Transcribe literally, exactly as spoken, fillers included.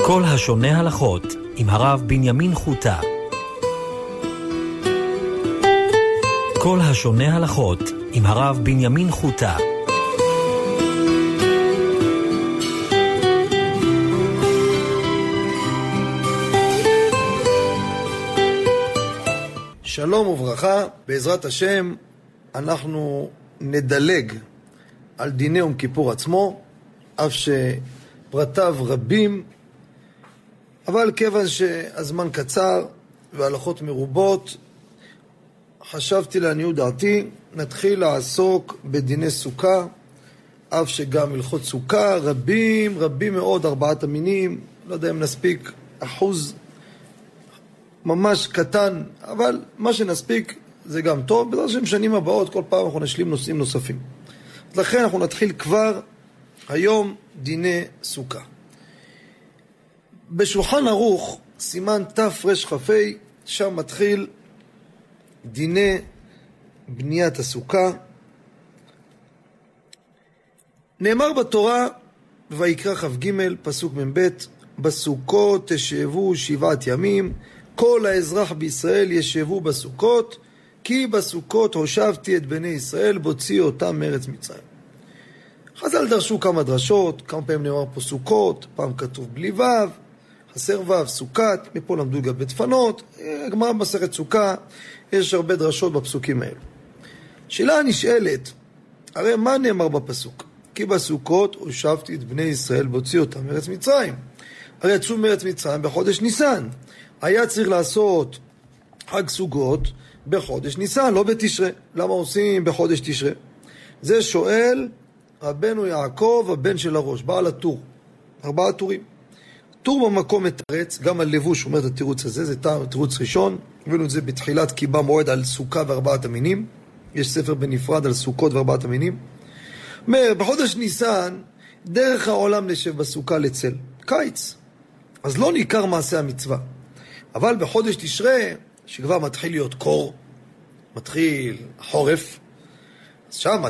כל השונה הלכות עם הרב בנימין חוטה. כל השונה הלכות עם הרב בנימין חוטה. שלום וברכה, בעזרת השם אנחנו נדלג על דיני יום כיפור עצמו, אף שפרטיו רבים, אבל כיוון שהזמן קצר וההלכות מרובות, חשבתי לעניות דעתי, נתחיל לעסוק בדיני סוכה, אף שגם הלכות סוכה רבים, רבים מאוד, ארבעת המינים, לא יודע אם נספיק אחוז ממש קטן, אבל מה שנספיק זה גם טוב, בגלל שהם שנים הבאות, כל פעם אנחנו נשלים נושאים נוספים. אז לכן אנחנו נתחיל כבר היום דיני סוכה. בשולחן ערוך, סימן תרכ"ה, שם מתחיל דיני בניית הסוכה. נאמר בתורה, ויקרא כ"ג, פסוק מ"ב, בסוכות תשבו שבעת ימים, כל האזרח בישראל ישבו בסוכות, כי בסוכות הושבתי את בני ישראל, בוציא אותם מארץ מצרים. חז"ל דרשו כמה דרשות, כמה פעמים נאמר פה סוכות, פעם כתוב בלי וו, חסר וו, סוכת, מפה למדו גם בדפנות, הגמרא במסכת סוכה, יש הרבה דרשות בפסוקים האלה. שאלה נשאלת, הרי מה נאמר בפסוק? כי בסוכות הושבתי את בני ישראל, בוציא אותם מארץ מצרים. הרי יצאו מארץ מצרים בחודש ניסן. היה צריך לעשות חג סוכות בחודש ניסן, לא בתשרה. למה עושים בחודש תשרה? זה שואל רבנו יעקב, הבן של הראש, בעל הטור. ארבעה טורים. טור במקום מתרץ, גם על לבוש אומר את התירוץ הזה, זה תירוץ ראשון. הבאנו את זה בתחילת קיבה מועד על סוכה וארבעת המינים. יש ספר בנפרד על סוכות וארבעת המינים. אומר, בחודש ניסן, דרך העולם נשב בסוכה לצל. קיץ. אז לא ניכר מעשה המצווה. אבל בחודש תשרה, שכבר מתחיל להיות קור, מתחיל חורף, אז שם